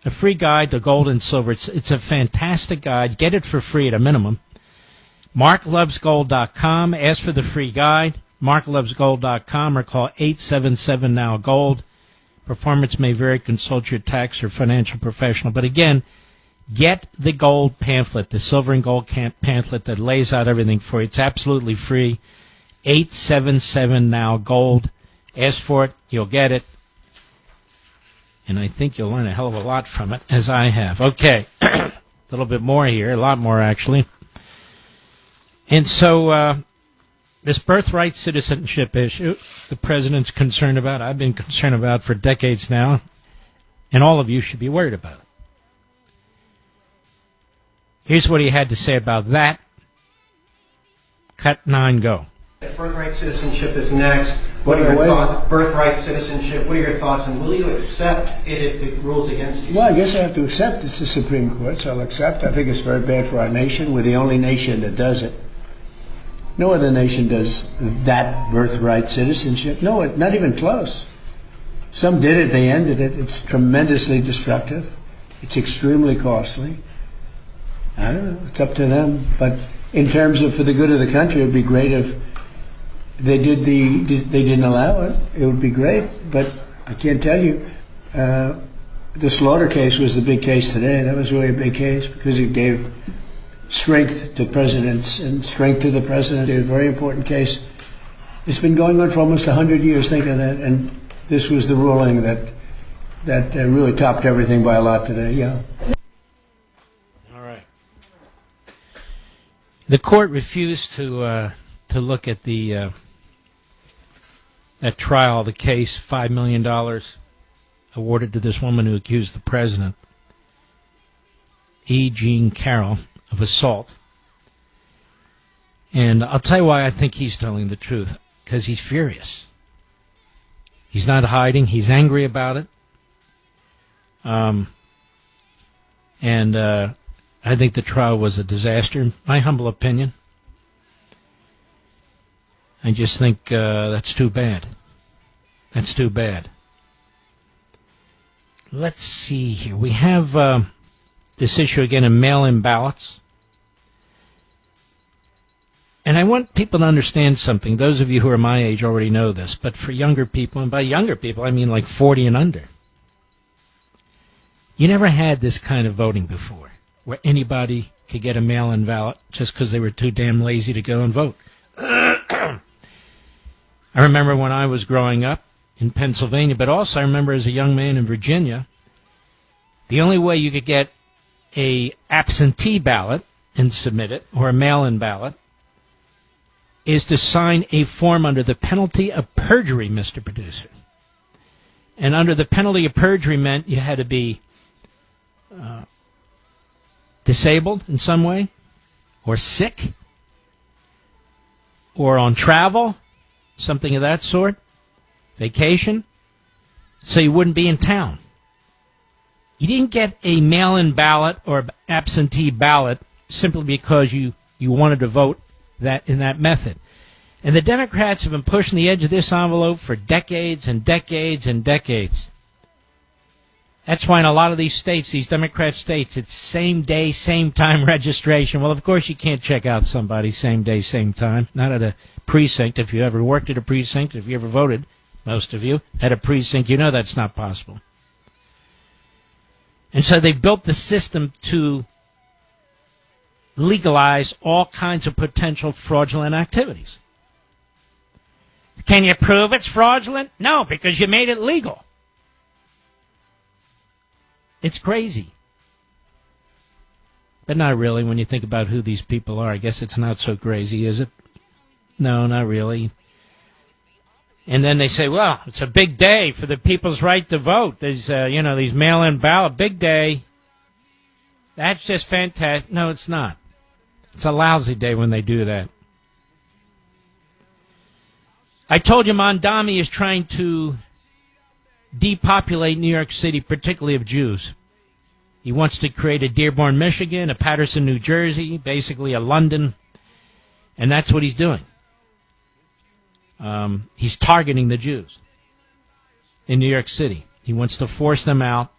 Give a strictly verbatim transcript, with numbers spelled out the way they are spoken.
a free guide to gold and silver. It's, it's a fantastic guide. Get it for free at a minimum. mark loves gold dot com. Ask for the free guide. mark loves gold dot com or call eight seven seven now gold. Performance may vary. Consult your tax or financial professional. But again, get the gold pamphlet, the silver and gold pamphlet that lays out everything for you. It's absolutely free. eight seven seven now gold. Ask for it. You'll get it. And I think you'll learn a hell of a lot from it, as I have. Okay. A little bit more here. A lot more, actually. And so, uh, this birthright citizenship issue the president's concerned about, I've been concerned about for decades now, and all of you should be worried about it. Here's what he had to say about that. Cut nine, go. Birthright citizenship is next. What are your thoughts? Birthright citizenship, what are your thoughts, and will you accept it if it rules against you? Well, I guess I have to accept it's the Supreme Court, so I'll accept. I think it's very bad for our nation. We're the only nation that does it. No other nation does that birthright citizenship. No, not even close. Some did it, they ended it. It's tremendously destructive. It's extremely costly. I don't know, it's up to them. But in terms of for the good of the country, it would be great if they did the they didn't allow it. It would be great, but I can't tell you. Uh, the Slaughter case was the big case today. That was really a big case because it gave strength to presidents and strength to the president. It's a very important case. It's been going on for almost a hundred years. Think of that, and this was the ruling that that uh, really topped everything by a lot today. Yeah. All right. The court refused to uh, to look at the uh, that trial, the case, five million dollars awarded to this woman who accused the president, E. Jean Carroll, of assault. And I'll tell you why I think he's telling the truth. Because he's furious. He's not hiding. He's angry about it. Um, and uh, I think the trial was a disaster, in my humble opinion. I just think uh, that's too bad. That's too bad. Let's see here. We have uh, this issue again of mail-in ballots. And I want people to understand something. Those of you who are my age already know this. But for younger people, and by younger people, I mean like forty and under. You never had this kind of voting before, where anybody could get a mail-in ballot just because they were too damn lazy to go and vote. I remember when I was growing up in Pennsylvania, but also I remember as a young man in Virginia, the only way you could get a absentee ballot and submit it, or a mail-in ballot, is to sign a form under the penalty of perjury, Mister Producer. And under the penalty of perjury meant you had to be uh, disabled in some way, or sick, or on travel, something of that sort, vacation, so you wouldn't be in town. You didn't get a mail-in ballot or absentee ballot simply because you, you wanted to vote that in that method. And the Democrats have been pushing the edge of this envelope for decades and decades and decades. That's why in a lot of these states, these Democrat states, it's same day, same time registration. Well, of course you can't check out somebody same day, same time. Not at a precinct. If you ever worked at a precinct, if you ever voted, most of you, at a precinct, you know that's not possible. And so they built the system to legalize all kinds of potential fraudulent activities. Can you prove it's fraudulent? No, because you made it legal. It's crazy. But not really when you think about who these people are. I guess it's not so crazy, is it? No, not really. And then they say, well, it's a big day for the people's right to vote. There's, uh, you know, these mail-in ballot, big day. That's just fantastic. No, it's not. It's a lousy day when they do that. I told you Mondami is trying to depopulate New York City, particularly of Jews. He wants to create a Dearborn, Michigan, a Paterson, New Jersey, basically a London, and that's what he's doing. Um, he's targeting the Jews in New York City. He wants to force them out